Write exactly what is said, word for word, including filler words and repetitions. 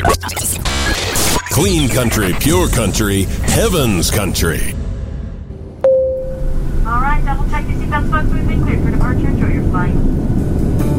Clean country, pure country, heaven's country. All right, double check your seatbelts, folks. We've been cleared for departure. Enjoy your flight.